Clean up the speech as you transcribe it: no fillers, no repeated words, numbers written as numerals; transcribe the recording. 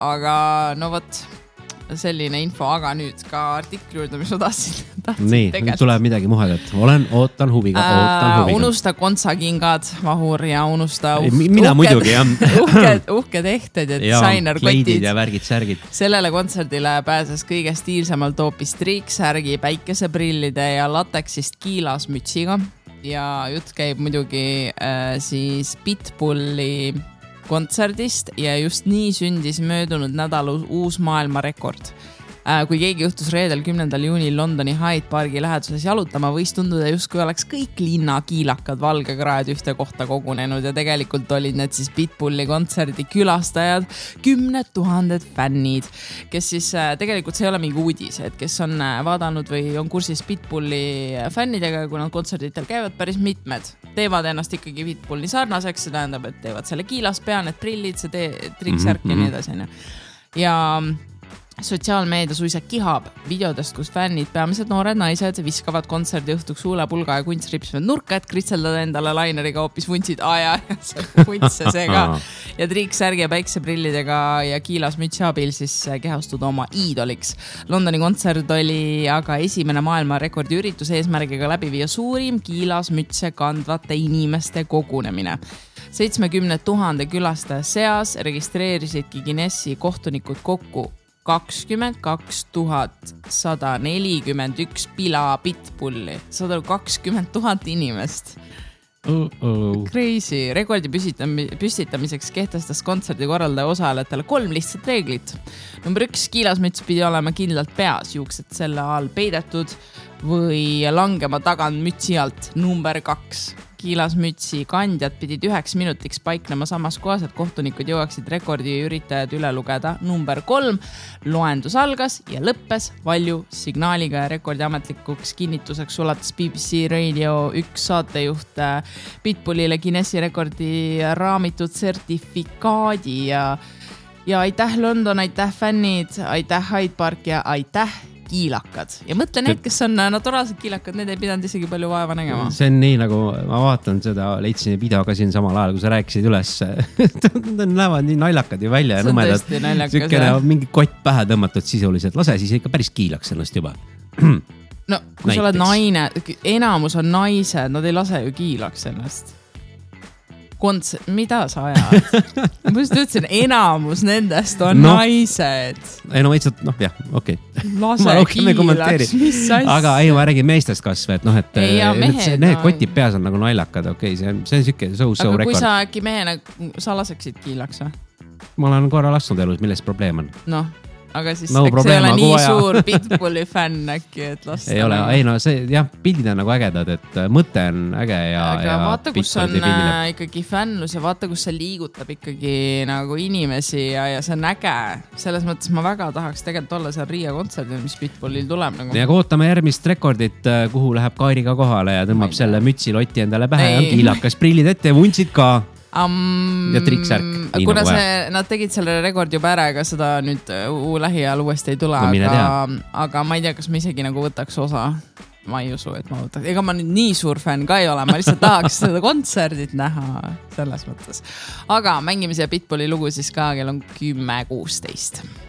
aga no võt, selline info, aga nüüd ka artikli juurde, mis ma tahtsin nii, nüüd tuleb midagi muhedat. Ootan huviga. Unusta kontsakingad, vahur ja unusta mina muidugi, jah. uhked ehted ja disainerkotid. ja värgid, särgid. Sellele kontserdile pääses kõige stiilsemalt hoopis triiksärgi, päikeseprillide ja lateksist kiilasmütsiga. Ja jutt käib muidugi siis Pitbulli kontserdist ja just nii sündis möödunud nädal uus maailmarekord. Kui keegi juhtus reedel 10. juunil Londoni Hyde Pargi läheduses jalutama, võis tunduda justkui oleks kõik linna kiilakad valgekraed ühte kohta kogunenud ja tegelikult olid need siis Pitbulli kontserdi külastajad, 10 000 fännid, kes siis tegelikult see ei ole mingi uudis, et kes on vaadanud või on kursis Pitbulli fännidega, kui nad kontserditel käivad päris mitmed. Teevad ennast ikkagi Pitbulli sarnaseks, see tähendab, et teevad selle kiilaspea, need prillid, see triiksärk ja nii edasi. Ja sotsiaalmeedia suisa kihab videodest, kus fännid, peamiselt noored naised, viskavad kontserdi õhtuks huulepulga ja kuntsripsmed nurka, et kritseldada endale laineriga hoopis vuntsid. Vuntse see ka. Ja triiksärgi ja päikseprillidega ja kiilasmütsi abil siis kehastud oma iidoliks. Londoni kontsert oli aga esimene maailmarekordi üritus eesmärgiga läbi viia suurim kiilasmütse kandvate inimeste kogunemine. 70 000 külastaja seas registreerisidki Guinessi kohtunikud kokku 22 141 pila Pitbulli. 120 000 inimest. Crazy. Rekordi püstitamiseks kehtestas kontserdi korraldaja osalejatele 3 lihtsat reeglit. Number 1, kiilasmüts pidi olema kindlalt peas, juuksed selle all peidetud või langema tagant mütsi alt. Number 2, kiilasmütsi kandjad pidid 9 minutiks paiknema samas kohas, et kohtunikud jõuaksid rekordi üritajad üle lugeda. Number 3, loendus algas ja lõppes valju signaaliga ja rekordi ametlikuks kinnituseks ulatas BBC Radio 1 saatejuht Pitbullile Guinessi rekordi raamitud sertifikaadi ja aitäh London, aitäh fännid, aitäh Hyde Park ja aitäh kiilakad. Ja mõtle need, kes on naturaalsed kiilakad, need ei pidanud isegi palju vaeva nägema. See on nii, nagu ma vaatan seda, leidsin video ka siin samal ajal, kui sa rääkisid üles. Näevad nii naljakad ju välja ja nõmedad. Sükene mingi kott pähe tõmmatud sisuliselt. Lase siis ikka päris kiilaks ennast juba. No, kui sa oled naine, enamus on naised, nad ei lase ju kiilaks ennast. Mida sa ajad? Ma just ütlesin, enamus nendest on naised. Ei no võitsad, jah, okei. Lase kiilaks, mis asja? Aga ei, ma räägin meestest kasv, et need kotid peas on nagu naljakad, okei, see on süke so aga rekord. Kui sa äkki mehena, sa laseksid kiilaks või? Ma olen korra lasknud elus, milles probleem on? Noh. Aga siis see ei ole nii suur Pitbulli fänn äkki, et lasta. Ei ole, ei no see, jah, pildid on nagu ägedad, et mõte on äge ja vaata, kus on ikkagi fännlus ja vaata, kus see liigutab ikkagi nagu inimesi ja see on äge. Selles mõttes ma väga tahaks tegelikult olla seal Riia kontserdil, mis Pitbullil tuleb. Nagu. Ja ootame järgmist rekordit, kuhu läheb Kairiga kohale ja tõmbab selle mütsi lotti endale pähe ja kiilakas prillid ette ja vuntsid ka. Ja triiksärk. Kuna nad tegid selle rekordi juba ära, ega seda nüüd lähiajal uuesti ei tule, aga ma ei tea, kas ma isegi nagu võtaks osa. Ma ei usu, et ma võtaks. Ega ma nüüd nii suur fänn ka ei ole, ma lihtsalt tahaks seda kontserdit näha selles mõttes. Aga mängimise Pitbulli lugu siis ka kell on 10:16.